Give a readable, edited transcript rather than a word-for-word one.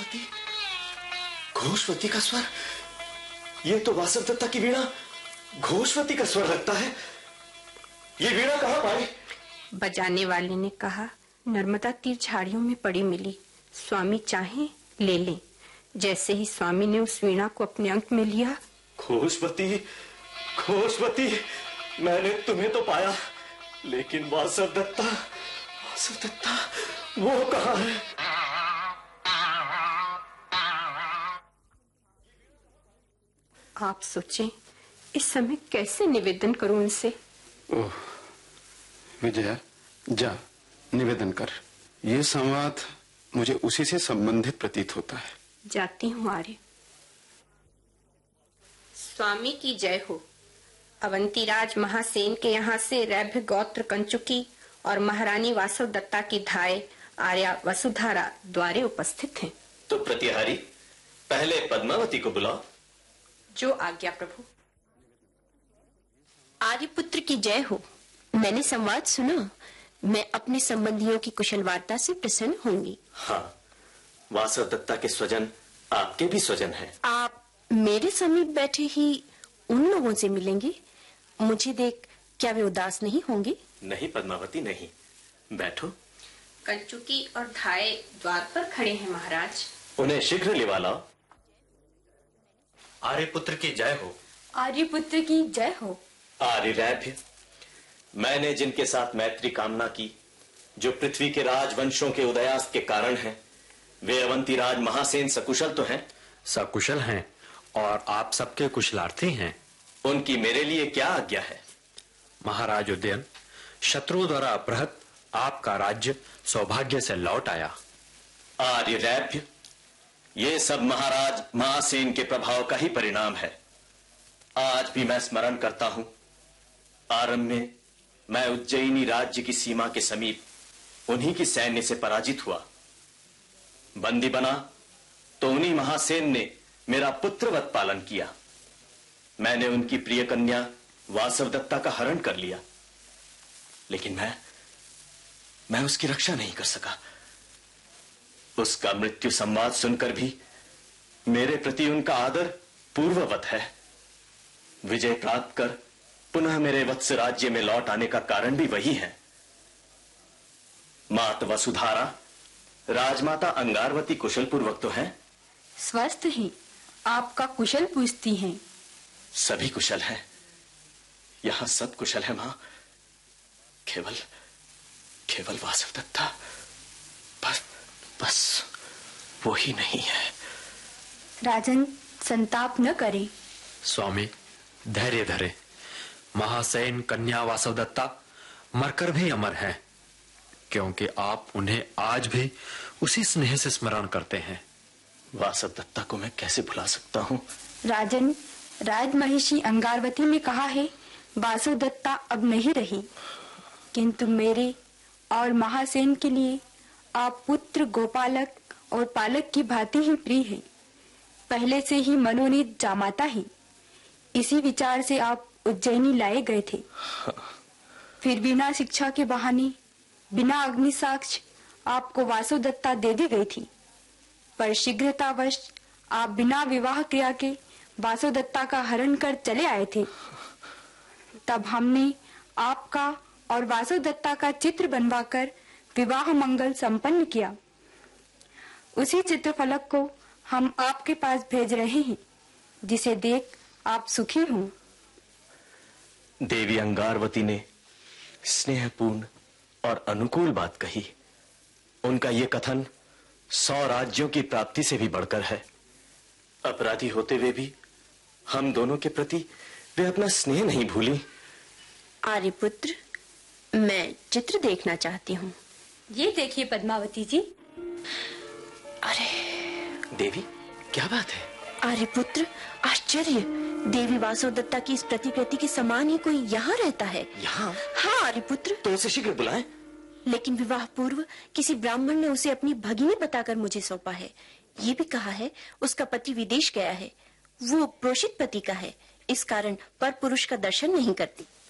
घोषवती, घोषवती का स्वर। ये तो वासवदत्ता की वीणा घोषवती का स्वर लगता है। ये वीणा कहाँ पाई? बजाने वाले ने कहा नर्मदा तीर झाड़ियों में पड़ी मिली, स्वामी चाहे ले लें। जैसे ही स्वामी ने उस वीणा को अपने अंक में लिया, घोषवती, घोषवती, मैंने तुम्हें तो पाया, लेकिन वासवदत्ता, वासवदत्ता वो कहाँ है? आप सोचें इस समय कैसे निवेदन करूं उनसे। ओह विजया, जा निवेदन कर। ये संवाद मुझे उसी से संबंधित प्रतीत होता है। जाती हूँ आर्य। स्वामी की जय हो। अवंतीराज महासेन के यहाँ से रैभ्य गोत्र कंचुकी और महारानी वासवदत्ता की धाय आर्या वसुधारा द्वारे उपस्थित हैं। तो प्रतिहारी, पहले पद्मावती को बुलाओ। जो आज्ञा प्रभु। आर्यपुत्र की जय हो। मैंने संवाद सुना। मैं अपने संबंधियों की कुशल वार्ता से प्रसन्न होंगी। हाँ, वासवदत्ता के स्वजन आपके भी स्वजन हैं। आप मेरे समीप बैठे ही उन लोगों से मिलेंगे। मुझे देख क्या वे उदास नहीं होंगे? नहीं पद्मावती, नहीं। बैठो। कंचुकी और धाय द्वार पर खड़े हैं महाराज। उन्हें शीघ्र लिवा लाओ। आर्यपुत्र की जय हो। आर्यपुत्र की जय हो। आर्यरैभ्य, मैंने जिनके साथ मैत्री कामना की, जो पृथ्वी के राजवंशों के उदयास्त के कारण हैं, वे अवंतीराज महासेन सकुशल तो हैं? सकुशल हैं और आप सबके कुशलार्थी हैं। उनकी मेरे लिए क्या आज्ञा है? महाराज उदयन, शत्रुओं द्वारा अपहृत आपका राज्य सौभाग्य से लौट आया। आर्यरैभ्य, ये सब महाराज महासेन के प्रभाव का ही परिणाम है। आज भी मैं स्मरण करता हूं, आरंभ में मैं उज्जैनी राज्य की सीमा के समीप उन्हीं की सैन्य से पराजित हुआ। बंदी बना तो उन्हीं महासेन ने मेरा पुत्रवत पालन किया। मैंने उनकी प्रिय कन्या वासवदत्ता का हरण कर लिया, लेकिन मैं उसकी रक्षा नहीं कर सका। उसका मृत्यु संवाद सुनकर भी मेरे प्रति उनका आदर पूर्ववत है। विजय प्राप्त कर पुनः मेरे वत्स राज्य में लौट आने का कारण भी वही है। मात वसुधारा, राजमाता अंगारवती कुशल पूर्वक तो हैं? स्वस्थ ही आपका कुशल पूछती हैं। सभी कुशल हैं, यहां सब कुशल है मां। केवल केवल वासवदत्ता, बस वो ही नहीं है। राजन, संताप न करें। स्वामी धैर्य धरे। महासेन कन्या वासवदत्ता मरकर भी अमर है, क्योंकि आप उन्हें आज भी उसी स्नेह से स्मरण करते हैं। वासवदत्ता को मैं कैसे भुला सकता हूं? राजन, राजमहिषी अंगारवती ने कहा है वासवदत्ता अब नहीं रही, किंतु मेरे और महासेन के लिए आप पुत्र, गोपालक और पालक की भांति ही प्रिय है। पहले से ही मनोनीत जामाता ही। इसी विचार से आप उज्जैनी लाए गए थे। फिर बिना शिक्षा के बहाने, बिना अग्नि साक्ष आपको वासवदत्ता दे दी गई थी, पर शीघ्रतावश आप बिना विवाह क्रिया के वासवदत्ता का हरण कर चले आए थे। तब हमने आपका और वासवदत्ता का चित्र बनवाकर विवाह मंगल संपन्न किया। उसी चित्रफलक को हम आपके पास भेज रहे हैं, जिसे देख आप सुखी हों। देवी अंगारवती ने स्नेहपूर्ण और अनुकूल बात कही। उनका ये कथन 100 राज्यों की प्राप्ति से भी बढ़कर है। अपराधी होते हुए भी हम दोनों के प्रति वे अपना स्नेह नहीं भूली। आर्यपुत्र, मैं चित्र देखना चाहती हूँ। ये देखिए पद्मावती जी। अरे देवी, क्या बात है? आर्यपुत्र, आश्चर्य! देवी वासवदत्ता की इस प्रतिकृति के समान ही कोई यहाँ रहता है। यहाँ? हाँ आर्यपुत्र। तो उसे शीघ्र बुलाएं। लेकिन विवाह पूर्व किसी ब्राह्मण ने उसे अपनी भगिनी बताकर मुझे सौंपा है। ये भी कहा है उसका पति विदेश गया है। वो प्रोषित पति का है, इस कारण पर पुरुष का दर्शन नहीं करती।